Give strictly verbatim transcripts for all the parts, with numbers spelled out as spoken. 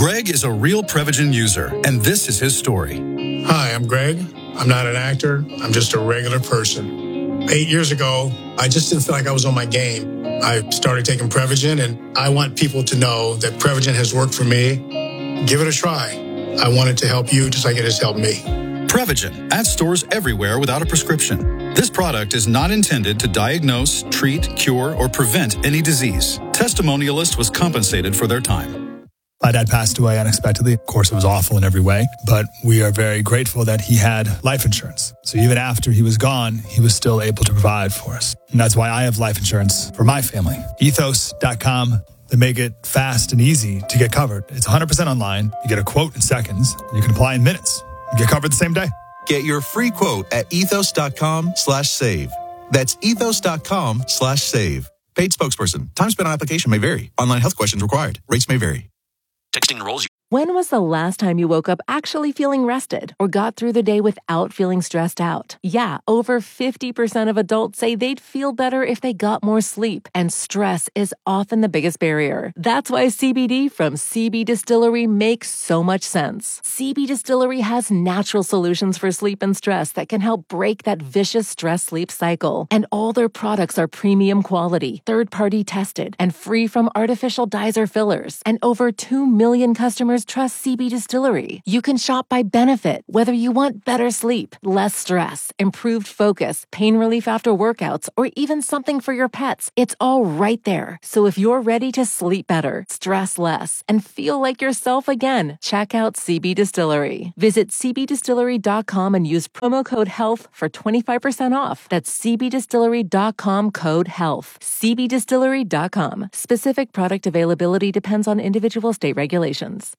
Greg is a real Prevagen user, and this is his story. Hi, I'm Greg. I'm not an actor. I'm just a regular person. Eight years ago, I just didn't feel like I was on my game. I started taking Prevagen, and I want people to know that Prevagen has worked for me. Give it a try. I want it to help you just like it has helped me. Prevagen, at stores everywhere without a prescription. This product is not intended to diagnose, treat, cure, or prevent any disease. Testimonialist was compensated for their time. My dad passed away unexpectedly. Of course, it was awful in every way, but we are very grateful that he had life insurance. So even after he was gone, he was still able to provide for us. And that's why I have life insurance for my family. ethos dot com. They make it fast and easy to get covered. It's one hundred percent online. You get a quote in seconds. And you can apply in minutes. You get covered the same day. Get your free quote at ethos dot com slash save. That's ethos dot com slash save. Paid spokesperson. Time spent on application may vary. Online health questions required. Rates may vary. Texting enrolls you. When was the last time you woke up actually feeling rested or got through the day without feeling stressed out? Yeah, over fifty percent of adults say they'd feel better if they got more sleep, and stress is often the biggest barrier. That's why C B D from C B Distillery makes so much sense. C B Distillery has natural solutions for sleep and stress that can help break that vicious stress-sleep cycle. And all their products are premium quality, third-party tested, and free from artificial dyes or fillers. And over two million customers trust C B Distillery. You can shop by benefit, whether you want better sleep, less stress, improved focus, pain relief after workouts, or even something for your pets. It's all right there. So if you're ready to sleep better, stress less, and feel like yourself again, check out C B Distillery. Visit c b distillery dot com and use promo code HEALTH for twenty-five percent off. That's c b distillery dot com code HEALTH. c b distillery dot com. Specific product availability depends on individual state regulations.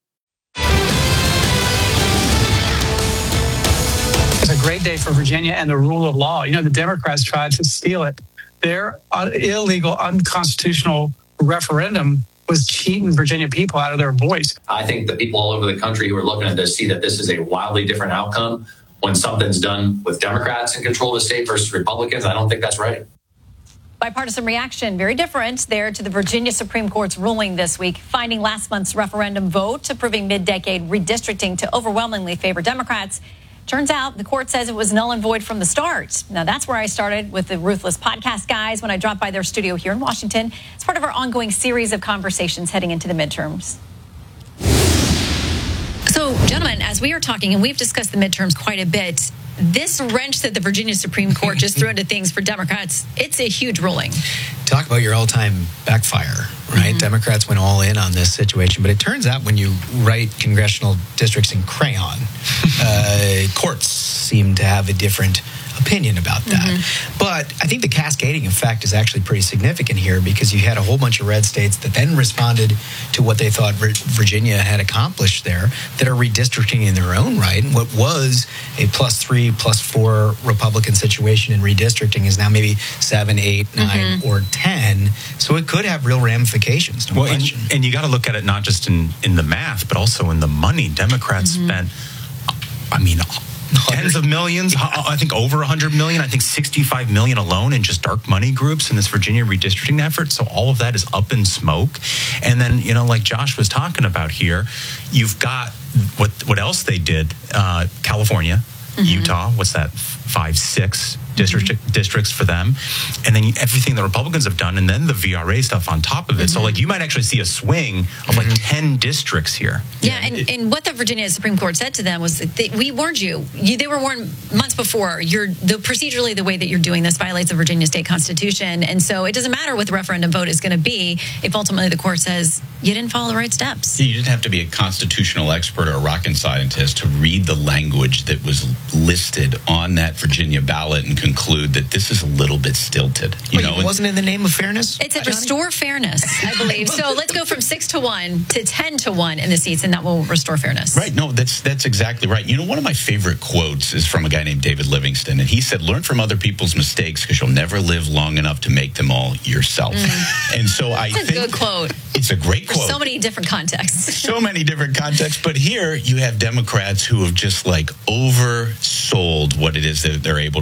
It's a great day for Virginia and the rule of law. You know, the Democrats tried to steal it. Their illegal, unconstitutional referendum was cheating Virginia people out of their voice. I think the people all over the country who are looking at this see that this is a wildly different outcome when something's done with Democrats in control of the state versus Republicans. I don't think that's right. Bipartisan reaction, very different there to the Virginia Supreme Court's ruling this week, finding last month's referendum vote approving mid-decade redistricting to overwhelmingly favor Democrats. Turns out the court says it was null and void from the start. Now, that's where I started with the Ruthless Podcast guys when I dropped by their studio here in Washington. It's part of our ongoing series of conversations heading into the midterms. So, gentlemen, as we are talking, and we've discussed the midterms quite a bit, this wrench that the Virginia Supreme Court just threw into things for Democrats, it's a huge ruling. Talk about your all-time backfire, right? Mm-hmm. Democrats went all in on this situation, but it turns out when you write congressional districts in crayon, uh, courts seem to have a different opinion about that. Mm-hmm. But I think the cascading effect is actually pretty significant here because you had a whole bunch of red states that then responded to what they thought Virginia had accomplished there that are redistricting in their own right. And what was a plus three, plus four Republican situation in redistricting is now maybe seven, eight, nine, mm-hmm. or ten. So it could have real ramifications. No well, and, and you got to look at it not just in, in the math, but also in the money. Democrats mm-hmm. spent, I mean, tens of millions, I think over one hundred million, I think sixty-five million alone in just dark money groups in this Virginia redistricting effort. So all of that is up in smoke. And then, you know, like Josh was talking about here, you've got what what else they did, uh, California, mm-hmm. Utah, what's that, five, six district, mm-hmm. districts for them. And then everything the Republicans have done, and then the V R A stuff on top of it. Mm-hmm. So, like, you might actually see a swing of, like, mm-hmm. ten districts here. Yeah, and, it, and what the Virginia Supreme Court said to them was, that they, we warned you. you. They were warned months before. You're the procedurally, the way that you're doing this violates the Virginia state constitution. And so it doesn't matter what the referendum vote is going to be if ultimately the court says you didn't follow the right steps. You didn't have to be a constitutional expert or a rocket scientist to read the language that was listed on that Virginia ballot and conclude that this is a little bit stilted. You Wait, know, it wasn't in the name of fairness? It's a restore fairness, I believe. So let's go from six to one to ten to one in the seats, and that will restore fairness. Right. No, that's that's exactly right. You know, one of my favorite quotes is from a guy named David Livingston, and he said, "Learn from other people's mistakes because you'll never live long enough to make them all yourself." Mm. And so I That's think a good quote. It's a great quote. For so many different contexts. So many different contexts. But here you have Democrats who have just like oversold what it is that they're able to accomplish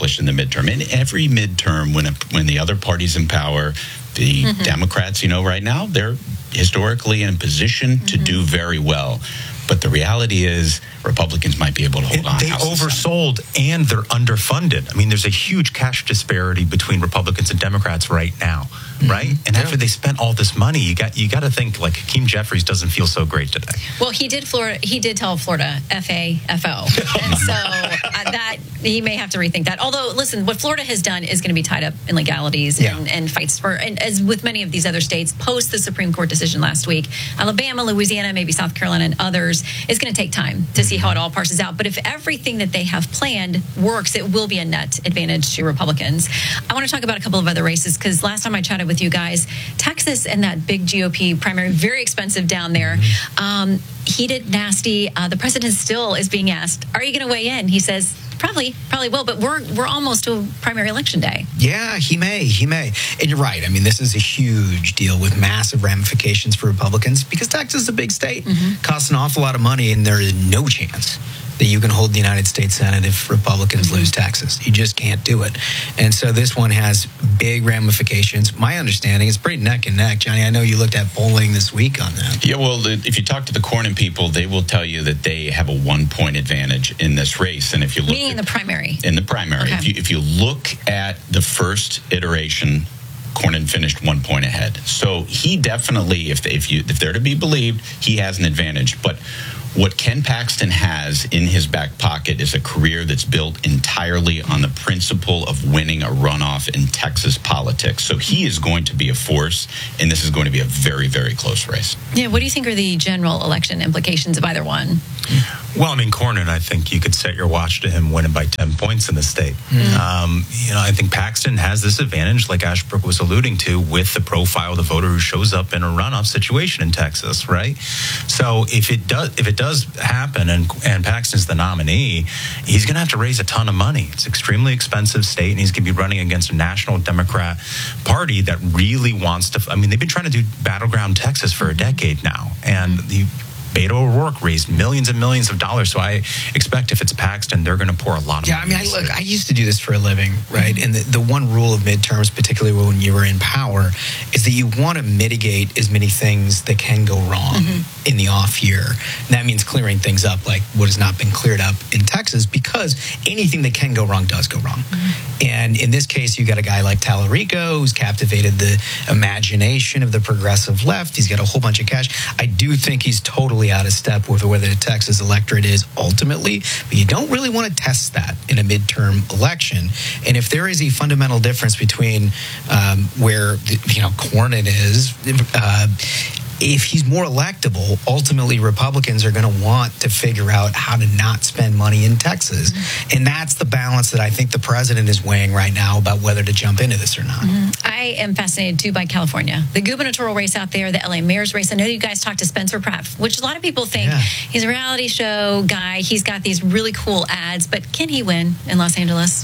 accomplished in the midterm. In every midterm, when a, when the other party's in power, the mm-hmm. Democrats, you know, right now, they're historically in a position mm-hmm. to do very well. But the reality is Republicans might be able to hold on. They oversold and they're underfunded. I mean, there's a huge cash disparity between Republicans and Democrats right now, mm-hmm. right? And yeah. after they spent all this money, you got you got to think like Hakeem Jeffries doesn't feel so great today. Well, he did Florida. He did tell Florida F A F O, and so uh, that he may have to rethink that. Although, listen, what Florida has done is going to be tied up in legalities yeah. and, and fights for, and as with many of these other states, post the Supreme Court decision last week, Alabama, Louisiana, maybe South Carolina, and others. It's going to take time to see how it all parses out. But if everything that they have planned works, it will be a net advantage to Republicans. I want to talk about a couple of other races because last time I chatted with you guys, Texas and that big G O P primary, very expensive down there. Um, heated, nasty. Uh, the president still is being asked, are you going to weigh in? He says, Probably, probably will, but we're we're almost to primary election day. Yeah, he may, he may. And you're right. I mean, this is a huge deal with massive ramifications for Republicans because Texas is a big state, mm-hmm. costs an awful lot of money, and there is no chance that you can hold the United States Senate if Republicans mm-hmm. lose Texas. You just can't do it. And so this one has big ramifications. My understanding is pretty neck and neck. Johnny, I know you looked at polling this week on that. Yeah, well, if you talk to the Cornyn people, they will tell you that they have a one-point advantage in this race. And if you look Meaning at, in the primary. In the primary. Okay. If you if you look at the first iteration, Cornyn finished one point ahead. So he definitely, if if you if they're to be believed, he has an advantage. But what Ken Paxton has in his back pocket is a career that's built entirely on the principle of winning a runoff in Texas politics. So he is going to be a force, and this is going to be a very, very close race. Yeah, what do you think are the general election implications of either one? Well, I mean, Cornyn, I think you could set your watch to him winning by ten points in the state. Mm-hmm. Um, you know, I think Paxton has this advantage, like Ashbrook was alluding to, with the profile of the voter who shows up in a runoff situation in Texas, right? So if it does, if it does happen, and and Paxton's the nominee, he's going to have to raise a ton of money. It's an extremely expensive state, and he's going to be running against a national Democrat party that really wants to. I mean, they've been trying to do battleground Texas for a decade now, and the. Beto O'Rourke raised millions and millions of dollars. So I expect if it's Paxton, they're going to pour a lot of yeah, money. Yeah, I mean, I, look, I used to do this for a living, right? Mm-hmm. And the, the one rule of midterms, particularly when you were in power, is that you want to mitigate as many things that can go wrong mm-hmm. in the off year. And that means clearing things up like what has not been cleared up in Texas, because anything that can go wrong does go wrong. Mm-hmm. And in this case, you got a guy like Tallarico who's captivated the imagination of the progressive left. He's got a whole bunch of cash. I do think he's totally out of step with where the Texas electorate is ultimately, but you don't really want to test that in a midterm election. And if there is a fundamental difference between um, where you know Cornyn is, uh, if he's more electable, ultimately Republicans are going to want to figure out how to not spend money in Texas. Mm-hmm. And that's the balance that I think the president is weighing right now about whether to jump into this or not. Mm-hmm. I am fascinated, too, by California. The gubernatorial race out there, the L A mayor's race. I know you guys talked to Spencer Pratt, which a lot of people think yeah. he's a reality show guy. He's got these really cool ads. But can he win in Los Angeles?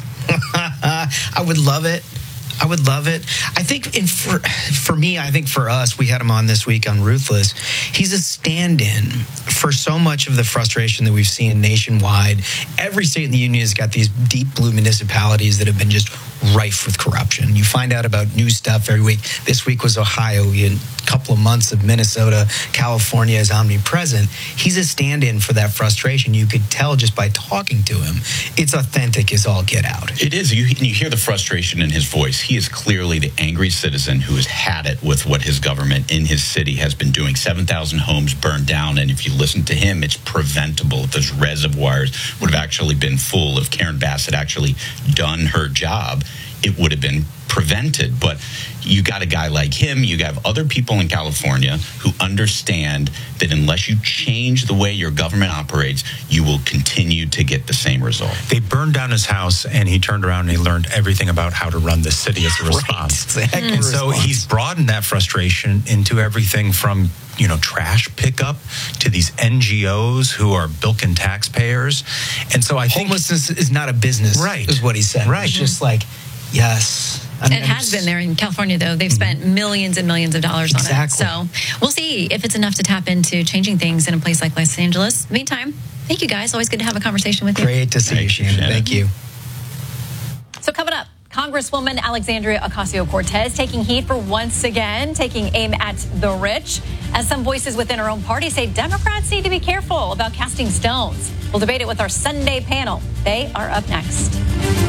I would love it. I would love it. I think in for, for me, I think for us, we had him on this week on Ruthless. He's a stand-in for so much of the frustration that we've seen nationwide. Every state in the union has got these deep blue municipalities that have been just rife with corruption. You find out about new stuff every week. This week was Ohio. In a couple of months of Minnesota, California is omnipresent. He's a stand-in for that frustration. You could tell just by talking to him. It's authentic as all get out. It is. You, you hear the frustration in his voice. He is clearly the angry citizen who has had it with what his government in his city has been doing. seven thousand homes burned down, and if you listen to him, it's preventable. If those reservoirs would have actually been full, if Karen Bass had actually done her job, it would have been prevented. But you got a guy like him, you have other people in California who understand that unless you change the way your government operates, you will continue to get the same result. They burned down his house, and he turned around and he learned everything about how to run the city as a response. Right. And so response. He's broadened that frustration into everything from, you know, trash pickup to these N G Os who are bilking taxpayers. And so I think homelessness is not a business, right? Is what he said. Right. It's just like, yes. I mean, it has been there in California, though. They've spent mm-hmm. millions and millions of dollars exactly. on it. So we'll see if it's enough to tap into changing things in a place like Los Angeles. Meantime, thank you guys. Always good to have a conversation with you. Great to see you, Shannon. Thank you. Congresswoman Alexandria Ocasio-Cortez taking heat for once again taking aim at the rich, as some voices within her own party say Democrats need to be careful about casting stones. We'll debate it with our Sunday panel. They are up next.